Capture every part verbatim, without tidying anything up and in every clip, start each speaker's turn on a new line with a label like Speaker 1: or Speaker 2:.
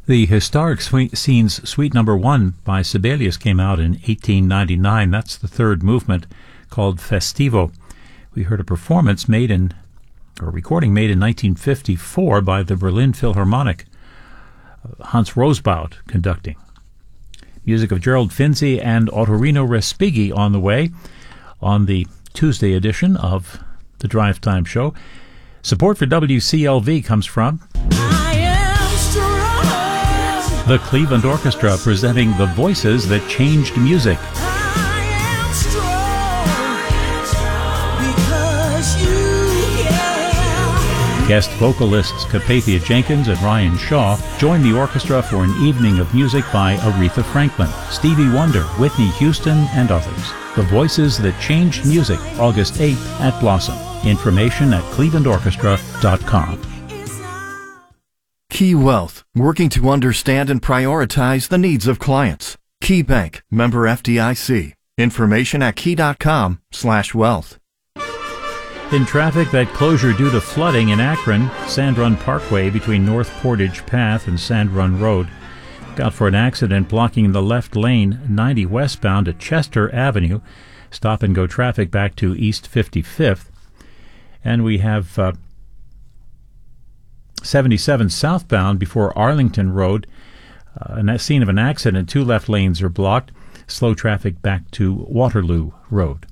Speaker 1: The historic suite, scenes Suite Number One by Sibelius came out in eighteen ninety-nine. That's the third movement, called Festivo. We heard a performance made in, or a recording made in nineteen fifty-four by the Berlin Philharmonic, Hans Rosbaud conducting. Music of Gerald Finzi and Ottorino Respighi on the way on the Tuesday edition of the Drive Time Show. Support for W C L V comes from the Cleveland Orchestra, presenting The Voices That Changed Music. Guest vocalists Capathia Jenkins and Ryan Shaw join the orchestra for an evening of music by Aretha Franklin, Stevie Wonder, Whitney Houston, and others. The Voices That Changed Music, August eighth at Blossom. Information at cleveland orchestra dot com.
Speaker 2: Key Wealth, working to understand and prioritize the needs of clients. Key Bank, member F D I C. Information at key dot com slash wealth.
Speaker 1: In traffic, that closure due to flooding in Akron, Sand Run Parkway between North Portage Path and Sand Run Road. Got for an accident blocking the left lane ninety westbound at Chester Avenue. Stop and go traffic back to East fifty-fifth. And we have uh, seventy-seven southbound before Arlington Road. Uh, a scene of an accident. Two left lanes are blocked. Slow traffic back to Waterloo Road.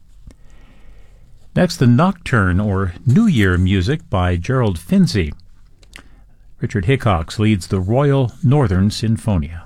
Speaker 1: Next, the Nocturne, or New Year music by Gerald Finzi. Richard Hickox leads the Royal Northern Sinfonia.